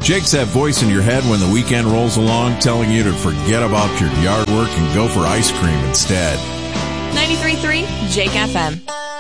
Jake's that voice in your head when the weekend rolls along telling you to forget about your yard work and go for ice cream instead. 93.3 Jake FM.